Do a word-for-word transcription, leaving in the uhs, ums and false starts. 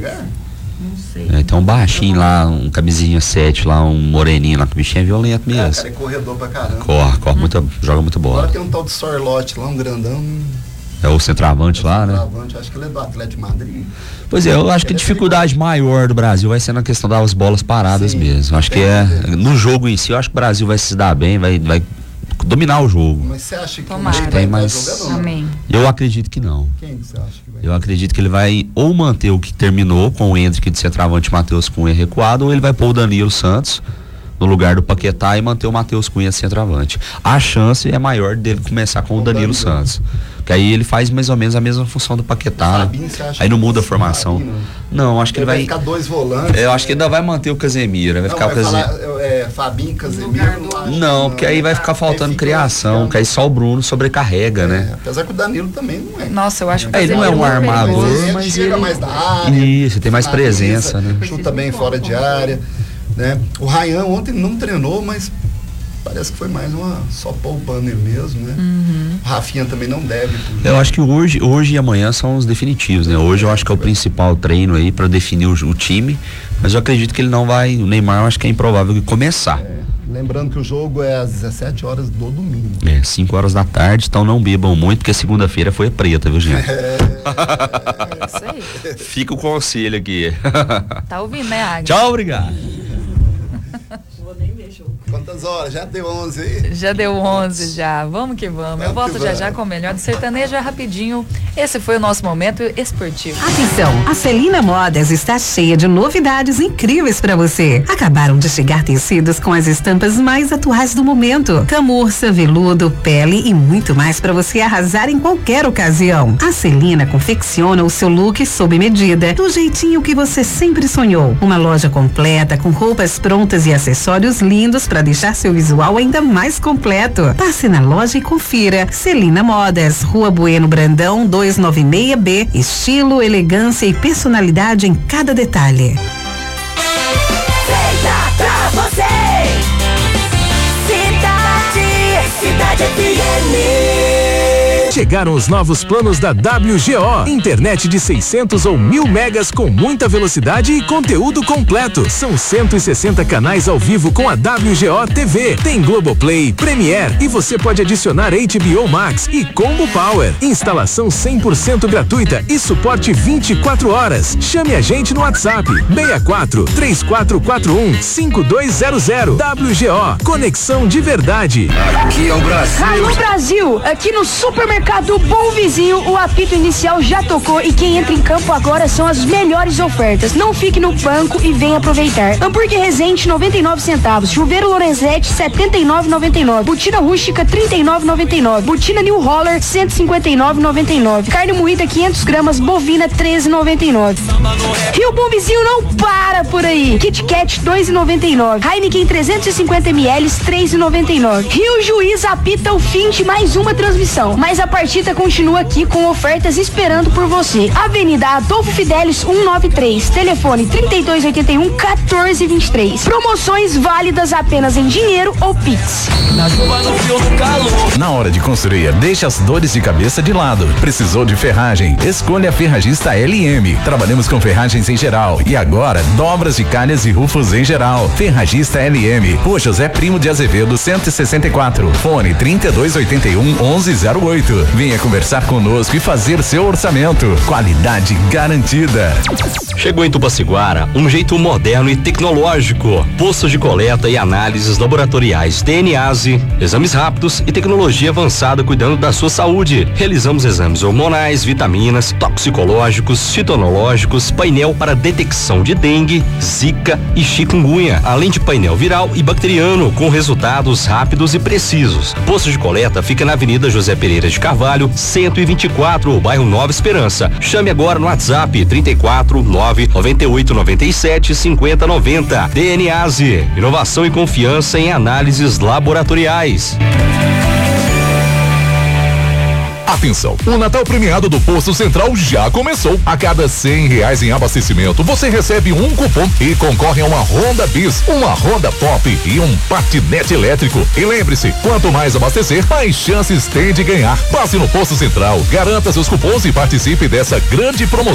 lugar? Não sei. É, tem um baixinho lá, um camisinha sete lá, um moreninho lá, que o bichinho é violento mesmo. É, cara, é corredor pra caramba. Corre, corre muito, joga muito bola. Agora tem um tal de Sorlote lá, um grandão. É o centroavante é o lá, centroavante, né? Acho que ele é do Atlético de Madrid. Pois é, eu acho que a dificuldade maior do Brasil vai ser na questão das bolas paradas. Sim, mesmo. Acho que é, no jogo em si, eu acho que o Brasil vai se dar bem, vai, vai dominar o jogo. Mas você acha que Tomara. o tem vai mais... jogar, Amém. Eu acredito que não. Quem você acha que vai? Eu acredito que ele vai ou manter o que terminou com o Hendrick de centroavante, Matheus Cunha recuado, ou ele vai pôr o Danilo Santos no lugar do Paquetá e manter o Matheus Cunha de centroavante. A chance é maior dele começar com o, o Danilo, Danilo Santos. Que aí ele faz mais ou menos a mesma função do Paquetá. Fabinho, você acha aí não que muda a vai formação. Fabinho, não, acho que ele, ele vai, vai ficar dois volantes. Eu né? acho que ainda vai manter o Casemiro. Vai não, ficar vai o Casemiro. Falar, é, Fabinho, Casemiro. Não, não, porque aí vai ficar faltando fica criação, que aí só o Bruno sobrecarrega, é, né? Apesar que o Danilo também não é. Nossa, eu acho que é, ele não é um armador, ele mas chega ele... mais da área. Isso, tem mais presença, né? Chuta bem fora de área, né? O Ryan ontem não treinou, mas parece que foi mais uma só poupando ele mesmo, né? Uhum. O Rafinha também não deve. Eu acho que hoje, hoje e amanhã são os definitivos, né? Hoje eu acho que é o principal treino aí para definir o, o time, mas eu acredito que ele não vai, o Neymar eu acho que é improvável que começar. É, lembrando que o jogo é às dezessete horas do domingo. É, cinco horas da tarde, então não bebam muito, porque segunda-feira foi preta, viu, gente? É, é isso aí. Fica o conselho aqui. Tá ouvindo, né, Agnes? Tchau, obrigado. Quantas horas? Já deu onze aí? Já deu onze já, vamos que vamos. Eu volto já já com o melhor do sertanejo, é rapidinho. Esse foi o nosso momento esportivo. Atenção, a Celina Modas está cheia de novidades incríveis para você. Acabaram de chegar tecidos com as estampas mais atuais do momento. Camurça, veludo, pele e muito mais para você arrasar em qualquer ocasião. A Celina confecciona o seu look sob medida, do jeitinho que você sempre sonhou. Uma loja completa com roupas prontas e acessórios lindos para deixar seu visual ainda mais completo. Passe na loja e confira. Celina Modas, Rua Bueno Brandão, duzentos e noventa e seis B. Estilo, elegância e personalidade em cada detalhe. Feita pra você. Cidade, Cidade F M. Chegaram os novos planos da W G O. Internet de seiscentos ou mil megas com muita velocidade e conteúdo completo. São cento e sessenta canais ao vivo com a W G O T V. Tem Globoplay, Premiere e você pode adicionar H B O Max e Combo Power. Instalação cem por cento gratuita e suporte vinte e quatro horas. Chame a gente no WhatsApp seis quatro, três quatro quatro um, cinco dois zero zero. W G O, conexão de verdade. Aqui é o Brasil. Alô Brasil, aqui no supermercado Bom Vizinho, o apito inicial já tocou e quem entra em campo agora são as melhores ofertas. Não fique no banco e venha aproveitar. Hambúrguer Resente noventa e nove centavos, chuveiro Lorenzetti setenta e nove e noventa e nove, botina rústica trinta e nove e noventa e nove, botina New Roller cento e cinquenta e nove e noventa e nove, carne moída quinhentos gramas, bovina treze e noventa e nove. E o Bom Vizinho não para por aí. Kit Kat dois e noventa e nove, Heineken trezentos e cinquenta mililitros três e noventa e nove. Rio Juiz apita o fim de mais uma transmissão, mas a partida continua aqui com ofertas esperando por você. Avenida Adolfo Fidelis cento e noventa e três, telefone trinta e dois oitenta e um, quatorze vinte e três. Promoções válidas apenas em dinheiro ou Pix. Na chuva, no frio, no calor. Na hora de construir, deixe as dores de cabeça de lado. Precisou de ferragem? Escolha a Ferragista L M. Trabalhamos com ferragens em geral e agora dobras de calhas e rufos em geral. Ferragista L M. Rua José Primo de Azevedo cento e sessenta e quatro. Fone trinta e dois oitenta e um, onze zero oito. Venha conversar conosco e fazer seu orçamento. Qualidade garantida. Chegou em Tupaciguara um jeito moderno e tecnológico. Posto de coleta e análises laboratoriais D N A S E, exames rápidos e tecnologia avançada cuidando da sua saúde. Realizamos exames hormonais, vitaminas, toxicológicos, citonológicos, painel para detecção de dengue, zika e chikungunya, além de painel viral e bacteriano com resultados rápidos e precisos. Posto de coleta fica na Avenida José Pereira de Carvalho, cento e vinte e quatro, bairro Nova Esperança. Chame agora no WhatsApp trinta e quatro, nove noventa e oito, noventa e sete, cinquenta, noventa. D N A S E, inovação e confiança em análises laboratoriais. Atenção, o Natal premiado do Posto Central já começou. A cada cem reais em abastecimento, você recebe um cupom e concorre a uma Honda Bis, uma Honda Pop e um patinete elétrico. E lembre-se, quanto mais abastecer, mais chances tem de ganhar. Passe no Posto Central, garanta seus cupons e participe dessa grande promoção.